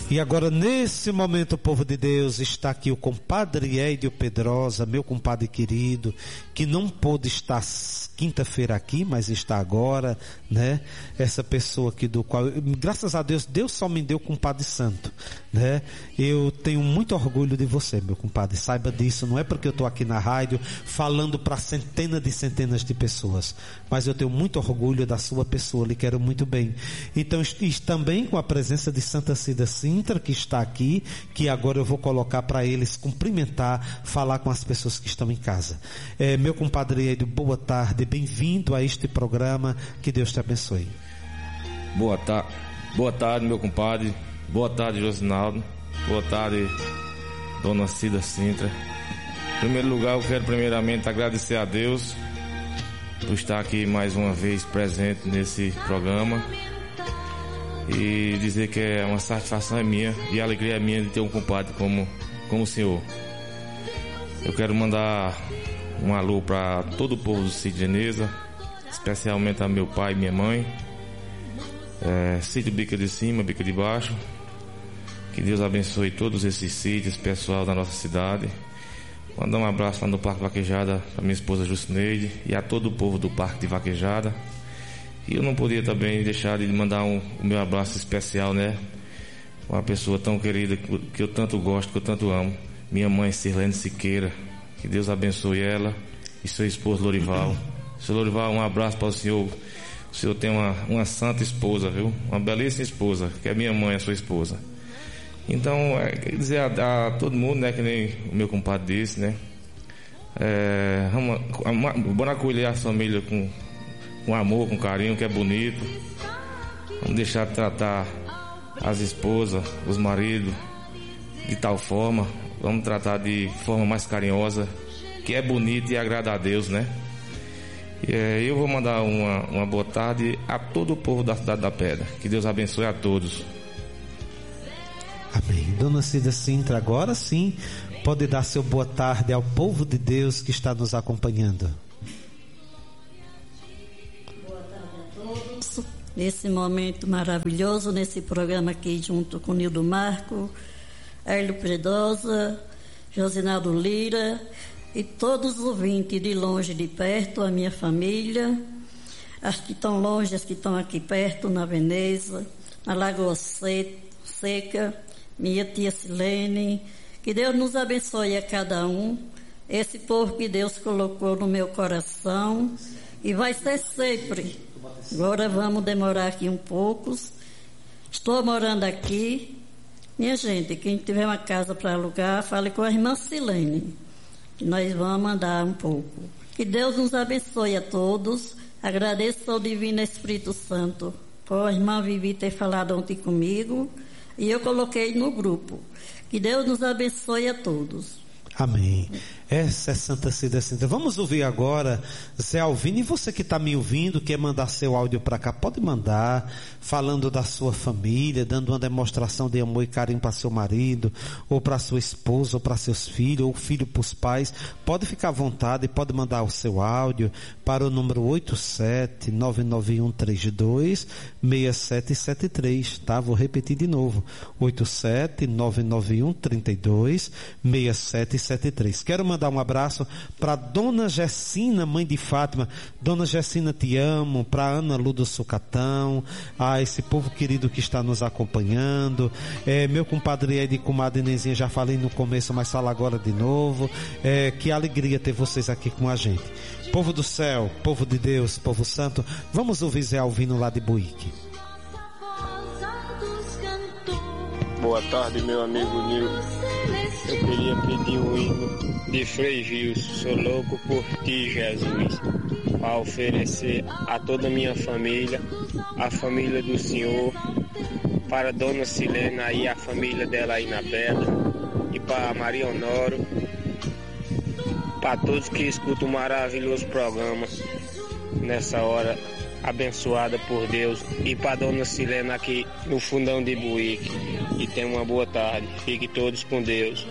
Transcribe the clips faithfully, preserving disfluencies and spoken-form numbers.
E agora, nesse momento, povo de Deus, está aqui o compadre Eidio Pedrosa, meu compadre querido, que não pôde estar quinta-feira aqui, mas está agora, né? Essa pessoa aqui do qual, graças a Deus, Deus só me deu compadre santo, né? Eu tenho muito orgulho de você, meu compadre, saiba disso. Não é porque eu estou aqui na rádio falando para centenas de centenas de pessoas, mas eu tenho muito orgulho da sua pessoa, lhe quero muito bem. Então, e também com a presença de Santa Cida Sintra, que está aqui, que agora eu vou colocar para eles cumprimentar, falar com as pessoas que estão em casa. É, meu compadre Eidio, boa tarde, bem-vindo a este programa, que Deus te abençoe. Boa, ta- boa tarde, meu compadre, boa tarde, Josinaldo, boa tarde, dona Cida Sintra. Em primeiro lugar, eu quero primeiramente agradecer a Deus por estar aqui mais uma vez presente nesse programa e dizer que é uma satisfação é minha e a alegria é minha de ter um compadre como, como o senhor. Eu quero mandar um alô para todo o povo do Sítio Geneza, especialmente a meu pai e minha mãe, é, Sítio Bica de Cima, Bica de Baixo. Que Deus abençoe todos esses sítios, pessoal da nossa cidade. Mandar um abraço lá no Parque Vaquejada para minha esposa Jucineide e a todo o povo do Parque de Vaquejada. E eu não podia também deixar de mandar um, o meu abraço especial, né? Uma pessoa tão querida que, que eu tanto gosto, que eu tanto amo, minha mãe Sirlene Siqueira. Que Deus abençoe ela e seu esposo Lorival. Seu Lorival, um abraço para o senhor. O senhor tem uma, uma santa esposa, viu? Uma belíssima esposa, que é minha mãe, a sua esposa. Então, é, quer dizer a, a todo mundo, né, que nem o meu compadre disse, né? É, vamos, vamos acolher a família com, com amor, com carinho, que é bonito. Vamos deixar de tratar as esposas, os maridos, de tal forma. Vamos tratar de forma mais carinhosa, que é bonito e agrada a Deus, né? E, é, eu vou mandar uma, uma boa tarde a todo o povo da Cidade da Pedra. Que Deus abençoe a todos. Amém. Dona Cida Sintra, agora sim pode dar seu boa tarde ao povo de Deus que está nos acompanhando. Boa tarde a todos. Nesse momento maravilhoso, nesse programa aqui junto com Nildo Marco, Eidio Pedrosa, Josinaldo Lira e todos os ouvintes de longe e de perto, a minha família, as que estão longe, as que estão aqui perto, na Veneza, na Lagoa Seca, minha tia Silene. Que Deus nos abençoe a cada um, esse povo que Deus colocou no meu coração e vai ser sempre. Agora vamos demorar aqui um pouco. Estou morando aqui. Minha gente, quem tiver uma casa para alugar, fale com a irmã Silene, que nós vamos mandar um pouco. Que Deus nos abençoe a todos. Agradeço ao Divino Espírito Santo por a irmã Vivi ter falado ontem comigo e eu coloquei no grupo. Que Deus nos abençoe a todos. Amém. Essa é Santa Cida Sintra. Vamos ouvir agora Zé Alvino. E você que está me ouvindo, quer mandar seu áudio para cá, pode mandar, falando da sua família, dando uma demonstração de amor e carinho para seu marido, ou para sua esposa, ou para seus filhos, ou filho para os pais. Pode ficar à vontade, pode mandar o seu áudio para o número oito sete nove nove um três dois seis sete sete três, tá? Vou repetir de novo. oito sete nove nove um três dois seis sete sete três. Quero mandar Mandar um abraço para Dona Gessina, mãe de Fátima. Dona Gessina, te amo. Para Ana Lu do Sucatão, a esse povo querido que está nos acompanhando. É, meu compadre Ed e comadre Nezinha, já falei no começo, mas falo agora de novo. É, que alegria ter vocês aqui com a gente. Povo do céu, povo de Deus, povo santo, vamos ouvir Zé Alvino lá de Buíque. Boa tarde, meu amigo Nil. Eu queria pedir um hino de Frei Gilson, sou louco por ti, Jesus, para oferecer a toda a minha família, a família do Senhor, para a Dona Silena e a família dela aí na Pedra, e para a Maria Honório, para todos que escutam o maravilhoso programa nessa hora abençoada por Deus, e para a Dona Silena aqui no fundão de Buíque. E tenham uma boa tarde. Fiquem todos com Deus.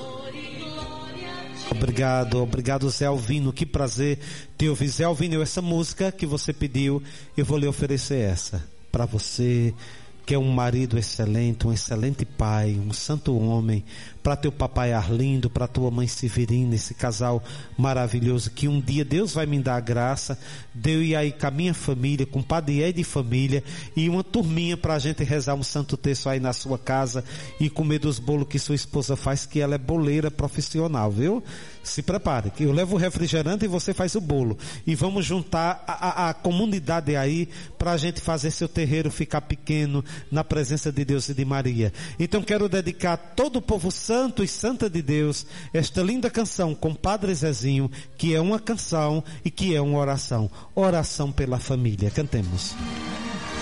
Obrigado, obrigado Zé Alvino, que prazer te ouvir. Zé Alvino, essa música que você pediu, eu vou lhe oferecer essa, para você, que é um marido excelente, um excelente pai, um santo homem, para teu papai Arlindo, para tua mãe Severina, esse casal maravilhoso, que um dia Deus vai me dar a graça de eu ir aí com a minha família, com o Padre Ed de família, e uma turminha para a gente rezar um santo terço aí na sua casa e comer dos bolos que sua esposa faz, que ela é boleira profissional, viu? Se prepare, que eu levo o refrigerante e você faz o bolo. E vamos juntar a, a, a comunidade aí para a gente fazer seu terreiro ficar pequeno na presença de Deus e de Maria. Então quero dedicar a todo o povo santo e santa de Deus esta linda canção com Padre Zezinho, que é uma canção e que é uma oração. Oração pela família. Cantemos.